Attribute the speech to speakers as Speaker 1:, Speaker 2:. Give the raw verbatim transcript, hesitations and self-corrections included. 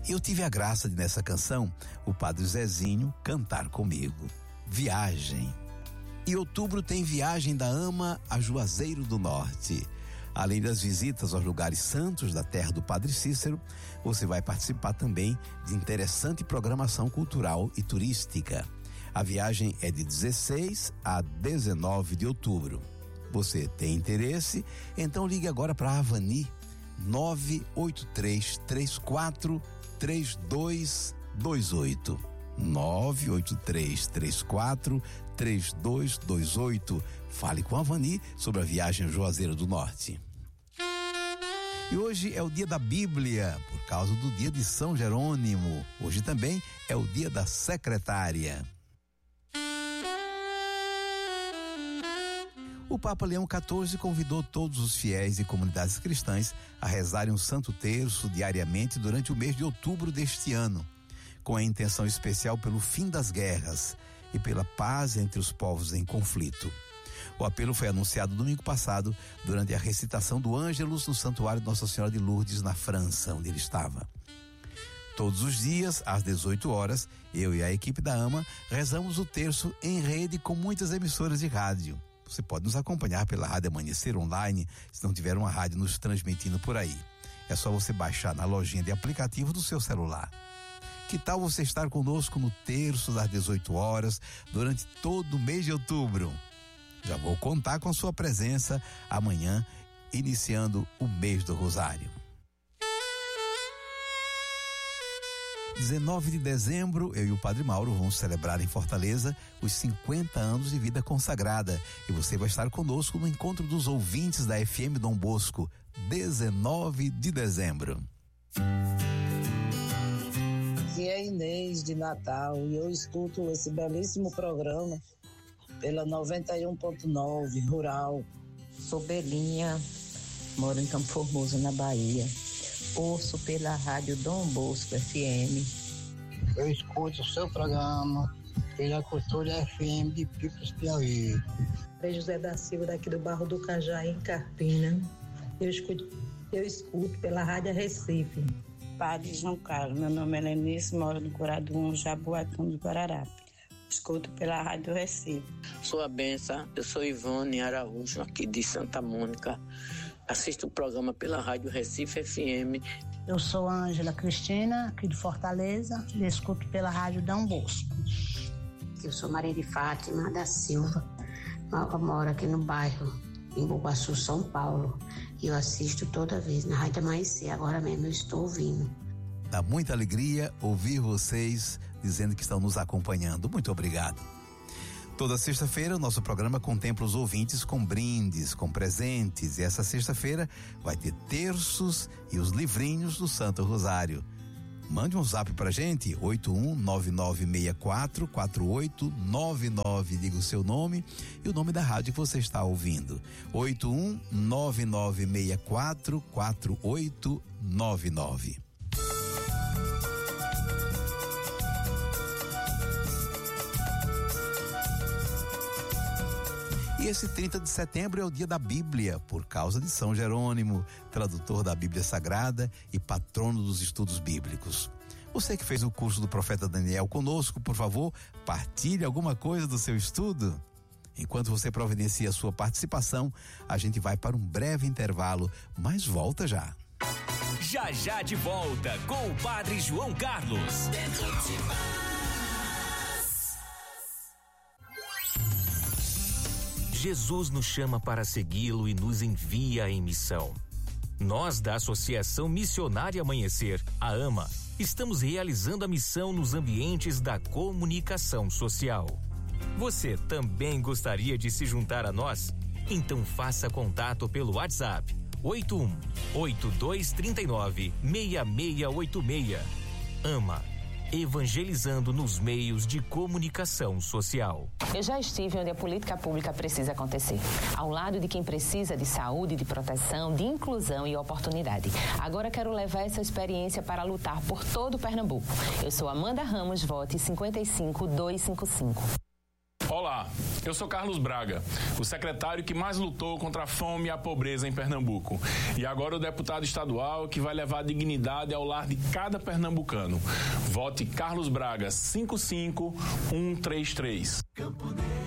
Speaker 1: Eu tive a graça de, nessa canção, o Padre Zezinho cantar comigo. Viagem. Em outubro tem Viagem da AMA a Juazeiro do Norte. Além das visitas aos lugares santos da terra do Padre Cícero, você vai participar também de interessante programação cultural e turística. A viagem é de dezesseis a dezenove de outubro. Você tem interesse? Então ligue agora para a Avani nove oito três, três quatro três dois dois oito. nove oito três, três quatro três dois dois oito. Fale com a Avani sobre a viagem a Juazeiro do Norte. E hoje é o dia da Bíblia, por causa do dia de São Jerônimo. Hoje também é o dia da secretária. O Papa Leão quatorze convidou todos os fiéis e comunidades cristãs a rezarem o Santo Terço diariamente durante o mês de outubro deste ano, com a intenção especial pelo fim das guerras e pela paz entre os povos em conflito. O apelo foi anunciado domingo passado durante a recitação do Ângelus no Santuário de Nossa Senhora de Lourdes, na França, onde ele estava. Todos os dias, às dezoito horas, eu e a equipe da AMA rezamos o terço em rede com muitas emissoras de rádio. Você pode nos acompanhar pela Rádio Amanhecer Online, se não tiver uma rádio nos transmitindo por aí. É só você baixar na lojinha de aplicativo do seu celular. Que tal você estar conosco no terço das dezoito horas, durante todo o mês de outubro? Já vou contar com a sua presença amanhã, iniciando o mês do Rosário. dezenove de dezembro, eu e o Padre Mauro vamos celebrar em Fortaleza os cinquenta anos de vida consagrada. E você vai estar conosco no encontro dos ouvintes da F M Dom Bosco, dezenove de dezembro.
Speaker 2: Aqui é Inês de Natal e eu escuto esse belíssimo programa pela noventa e um ponto nove Rural.
Speaker 3: Sou Belinha, moro em Campo Formoso, na Bahia. Ouço pela rádio Dom Bosco F M.
Speaker 4: Eu escuto o seu programa pela Cultura F M de Picos, Piauí.
Speaker 5: É José da Silva, daqui do Barro do Cajá, em Carpina. Eu escuto, eu escuto pela Rádio Recife.
Speaker 6: Padre João Carlos, meu nome é Lenice, moro no Coradum, Jaboatão do Guararapes. Escuto pela Rádio Recife.
Speaker 7: Sou a benção, eu sou Ivone Araújo, aqui de Santa Mônica. Assisto o programa pela Rádio Recife F M.
Speaker 8: Eu sou a Ângela Cristina, aqui de Fortaleza, e escuto pela Rádio Dom Bosco.
Speaker 9: Eu sou Maria de Fátima da Silva, eu moro aqui no bairro, em Bugaçu, São Paulo, e eu assisto toda vez na Rádio Amanhecer, agora mesmo eu estou ouvindo.
Speaker 1: Dá muita alegria ouvir vocês dizendo que estão nos acompanhando. Muito obrigado. Toda sexta-feira o nosso programa contempla os ouvintes com brindes, com presentes, e essa sexta-feira vai ter terços e os livrinhos do Santo Rosário. Mande um zap pra gente, oito um nove nove seis quatro quatro oito nove nove, diga o seu nome e o nome da rádio que você está ouvindo. oito um nove nove seis quatro quatro oito nove nove. E esse trinta de setembro é o dia da Bíblia, por causa de São Jerônimo, tradutor da Bíblia Sagrada e patrono dos estudos bíblicos. Você que fez o curso do profeta Daniel conosco, por favor, partilhe alguma coisa do seu estudo. Enquanto você providencia a sua participação, a gente vai para um breve intervalo, mas volta já.
Speaker 10: Já já de volta com o Padre João Carlos. Jesus nos chama para segui-lo e nos envia em missão. Nós, da Associação Missionária Amanhecer, a AMA, estamos realizando a missão nos ambientes da comunicação social. Você também gostaria de se juntar a nós? Então faça contato pelo WhatsApp oito um oito dois três nove seis seis oito seis. AMA, evangelizando nos meios de comunicação social.
Speaker 11: Eu já estive onde a política pública precisa acontecer, ao lado de quem precisa de saúde, de proteção, de inclusão e oportunidade. Agora quero levar essa experiência para lutar por todo o Pernambuco. Eu sou Amanda Ramos, vote cinquenta e cinco dois cinquenta e cinco.
Speaker 12: Olá, eu sou Carlos Braga, o secretário que mais lutou contra a fome e a pobreza em Pernambuco. E agora o deputado estadual que vai levar dignidade ao lar de cada pernambucano. Vote Carlos Braga cinco cinco um três três.
Speaker 13: Campo Negra.